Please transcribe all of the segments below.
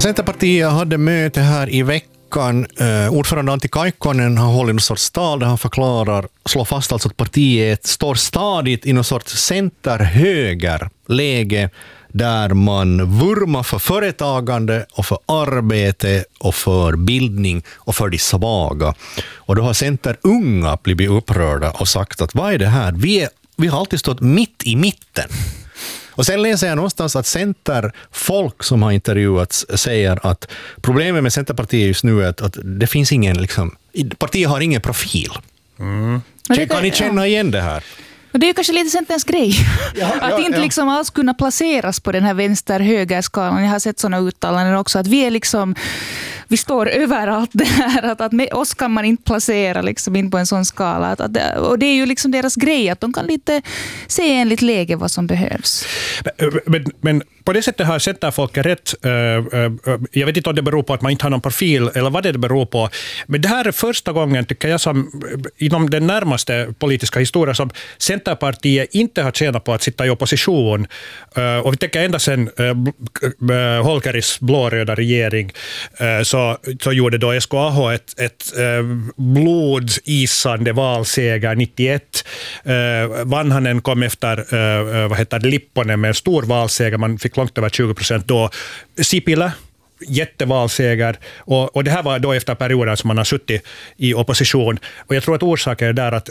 Centerpartiet hade möte här i veckan. Ordförande Antti Kaikkonen har hållit någon sorts tal där han slår fast alltså att partiet står stadigt i någon sorts center-höger-läge där man vurmar för företagande och för arbete och för bildning och för de svaga. Och då har Center-unga blivit upprörda och sagt att vad är det här? Vi har alltid stått mitt i mitten. Och sen läser jag någonstans att Centerfolk som har intervjuats säger att problemet med Centerpartiet just nu är att det finns ingen, partiet har ingen profil. Kan ni känna igen det här? Och det är ju kanske lite Centerns grej. Att inte alls kunna placeras på den här vänster-högerskalan. Jag har sett sådana uttalanden också. Att vi står överallt det här. Att med oss kan man inte placera in på en sån skala. Och det är ju deras grej att de kan lite se enligt läge vad som behövs. Men på det sättet har Centerfolk rätt. Jag vet inte om det beror på att man inte har någon profil eller vad det beror på. Men det här är första gången, tycker jag, som inom den närmaste politiska historien som Centerpartiet inte har tjänat på att sitta i opposition. Och vi tänker ända sedan Holkeris blåröda regering så gjorde då SKAH ett blodisande valseger 91. Vanhanen kom efter Lipponen med en stor valseger. Man fick långt över 20% då. Sipilä, jättevalseger. Och det här var då efter perioden som man har suttit i opposition. Och jag tror att orsaken är där att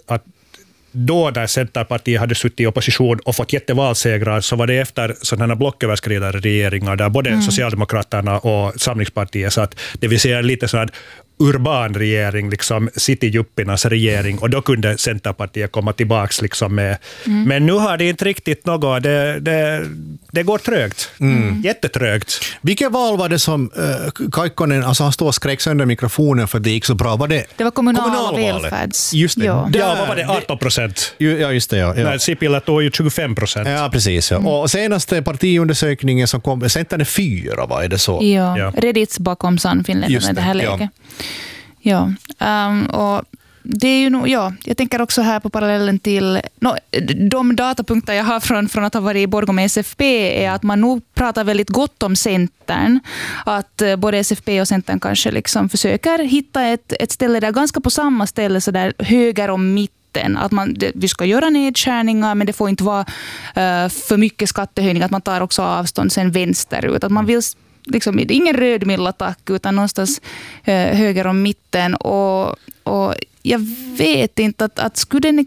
då där Centerpartiet hade suttit i opposition och fått jättevalsegrar så var det efter sådana blocköverskridande regeringar där både Socialdemokraterna och Samlingspartiet satt. Det vill säga lite sån här urban regering, cityjuppinnas regering, och då kunde Centerpartiet komma tillbaks med. Men nu har det inte riktigt något, det går trögt. Jättetrögt. Vilket val var det som Kaikkonen, alltså han stod och skrek sönder mikrofonen för det gick så bra? Det var kommunal välfärds. Just det. Ja, vad var det? 18%? Ja, just det. Ja. Nej, Sipilä tog ju 25%. Ja, precis. Ja. Och senaste partiundersökningen som kom, Centern är 4, vad är det så? Ja. Reddits bakom Sannfinländarna i det här läget. Ja. Och det är ju nog, jag tänker också här på parallellen till de datapunkter jag har från att ha varit i Borgå med SFP är att man nog pratar väldigt gott om Centern. Att både SFP och Centern kanske försöker hitta ett ställe där ganska på samma ställe så där höger och mitten. Att vi ska göra nedskärningar men det får inte vara för mycket skattehöjning. Att man tar också avstånd sen vänsterut. Att man vill ingen rödmillattack utan någonstans höger och mitten. Och jag vet inte att skulle det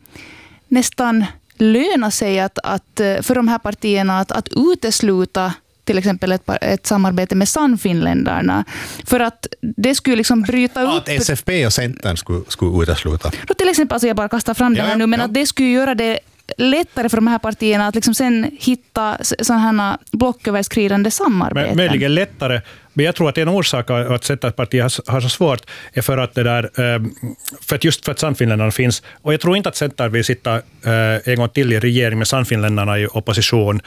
nästan löna sig att för de här partierna att utesluta till exempel ett samarbete med Sannfinländarna för att det skulle bryta upp... Att SFP och Centern skulle utesluta? Då till exempel, jag bara kastar fram det här nu, men att det skulle göra det lättare för de här partierna att sen hitta sådana här blocköverskridande samarbeten. Möjligen lättare, men jag tror att en orsak att Centerpartiet har så svårt är för att det där, för att Sannfinländarna finns. Och jag tror inte att Center vill sitta en gång till i regering med Sannfinländarna i opposition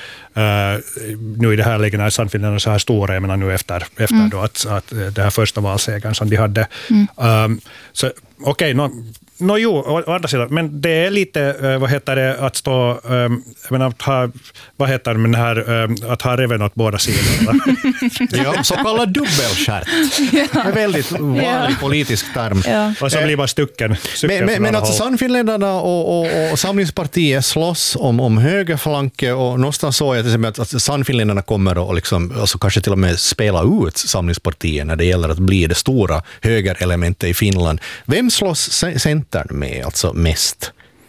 nu i det här läget när Sannfinländarna är så här stora, jag menar nu efter då att det här första valsegern som de hade. Så okej, å andra sidan, men det är lite, att stå, att ha reven åt båda sidorna. Ja, så kallad dubbelstjärt. En väldigt vanlig politisk term. Ja. Och så blir man stucken. Men alltså Sannfinländarna och Samlingspartiet slåss om högerflanke och någonstans så att Sannfinländarna kommer och alltså kanske till och med spela ut Samlingspartiet när det gäller att bli det stora högerelementet i Finland. Vem slåss Centern med alltså mest?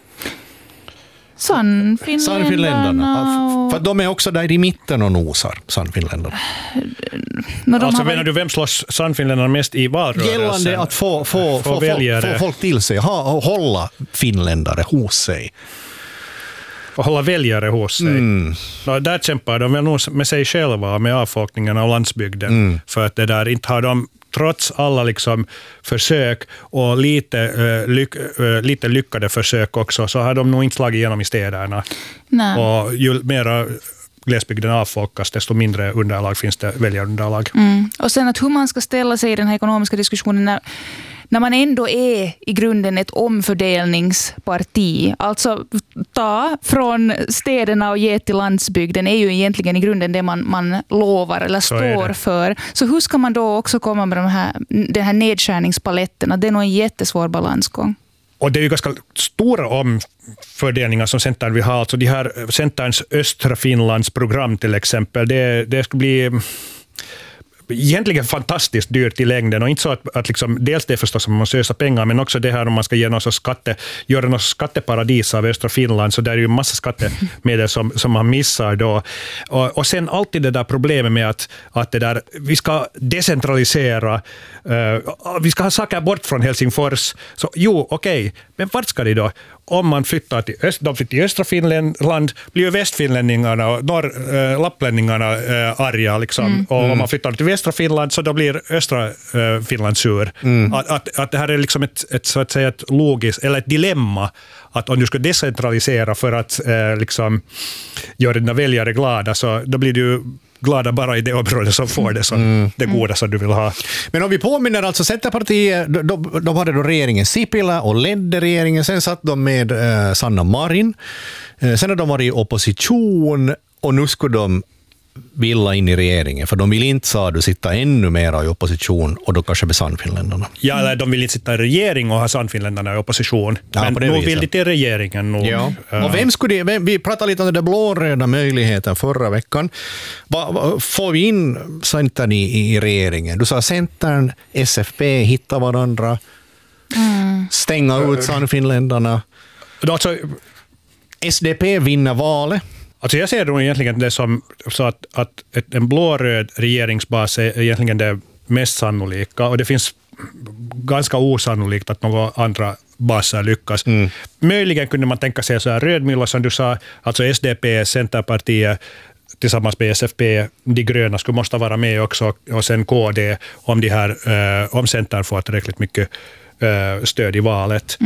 Sannfinländarna. För de är också där i mitten och nosar, Sannfinländarna. Alltså menar du vem slåss Sannfinländarna mest i valrörelsen? Gällande att få folk till sig, hålla finländare hos sig. Och hålla väljare hos sig. Där kämpar de väl nog med sig själva och med avfolkningen av landsbygden. För att det där inte har de trots alla försök och lite lyckade försök också, så har de nog inte slagit igenom i städerna. Nej. Och ju mera glesbygden avfolkas, desto mindre underlag finns det väljarunderlag. Och sen att hur man ska ställa sig i den här ekonomiska diskussionen när man ändå är i grunden ett omfördelningsparti, alltså ta från städerna och ge till landsbygden är ju egentligen i grunden det man lovar eller står för. Så hur ska man då också komma med den här nedskärningspaletten? Det är nog en jättesvår balansgång. Och det är ju ganska stora omfördelningar som Centern vill ha. Alltså de här Centerns östra Finlands program till exempel, det ska bli egentligen fantastiskt dyrt i längden, och inte så att liksom, dels det förstås om man måste ösa pengar, men också det här om man ska göra något skatteparadis av östra Finland, så där är ju en massa skattemedel som man missar då. Och sen alltid det där problemet med att det där, vi ska decentralisera, vi ska ha saker bort från Helsingfors, så okej, men vart ska de då? Om man flyttar till östra Finland blir ju västfinlänningarna och lapplänningarna arga. Liksom. Och om man flyttar till västra Finland så då blir östra Finland sur. Att det här är liksom ett så att säga ett logiskt, eller ett dilemma, att om du ska decentralisera för att liksom göra dina väljare glada, så då blir du glada bara i det område som får det, som det goda som du vill ha. Men om vi påminner, alltså Centerpartiet, de hade då regeringen Sipilä och ledde regeringen, sen satt de med Sanna Marin, sen har de varit i opposition och nu skulle de vilja in i regeringen, för de vill inte, sa du, sitta ännu mer i opposition och då kanske med Sannfinländarna. Ja, eller de vill inte sitta i regering och ha Sannfinländarna i opposition. Men nu vill de till regeringen. Nu. Ja. Och vi pratade lite om den blåröda möjligheten förra veckan. Får vi in Centern i regeringen? Du sa Centern, SFP, hitta varandra, stänga ut Sannfinländarna. Alltså, SDP vinner valet. Alltså jag ser då egentligen det som så att en blåröd regeringsbas är egentligen det mest sannolika, och det finns ganska osannolikt att några andra baser lyckas. Möjligen kunde man tänka sig så här rödmylla som du sa, alltså SDP, Centerpartiet tillsammans med SFP, de gröna skulle måste vara med också, och sen KD om Centern får tillräckligt mycket stöd i valet.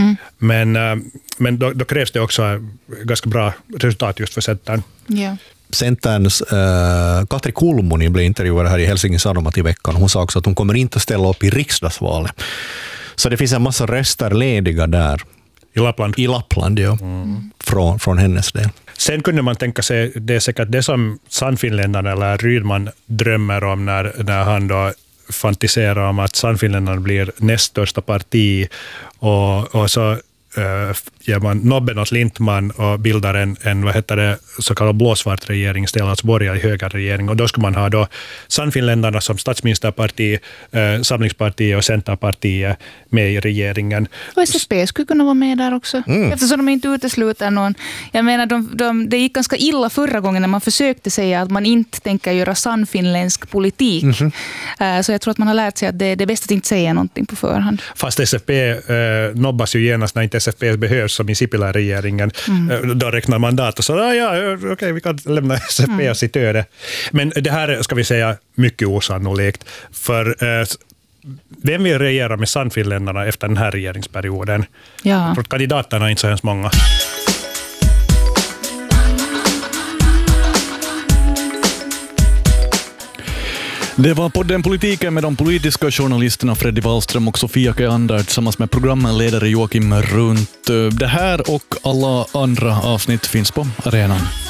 Men då krävs det också ganska bra resultat just för Centern. Ja. Centerns Katri Kulmuni blev intervjuad här i Helsingin Sanomat i veckan. Hon sa också att hon kommer inte att ställa upp i riksdagsvalet. Så det finns en massa röster lediga där. I Lappland, ja. Från hennes del. Sen kunde man tänka sig, det är säkert det som Sannfinländarna eller Rydman drömmer om när han då fantiserar om att Sannfinländarna blir näst största parti, och så ger man nobben åt Lindman och bildar en så kallad blåsvart regering istället, alltså borgerlig högerregering, och då ska man ha då Sannfinländarna som statsministerparti, Samlingspartiet och Centerpartiet med i regeringen. Och SFP skulle kunna vara med där också, eftersom de inte utesluter någon. Jag menar, det gick ganska illa förra gången när man försökte säga att man inte tänker göra sannfinländsk politik. Så jag tror att man har lärt sig att det är bäst att inte säga någonting på förhand. Fast SFP nobbas ju genast när inte SFP behövs, som i Sipilä-regeringen. Då räknar mandat och så okej, vi kan lämna SFP och sitt öde. Men det här ska vi säga mycket osannolikt, för vem vill regera med Sannfinländarna efter den här regeringsperioden? Ja. För kandidaterna är inte så hemskt många. Det var podden Politiken med de politiska journalisterna Freddy Wallström och Sofia Keander tillsammans med programledare Joakim Runt. Det här och alla andra avsnitt finns på arenan.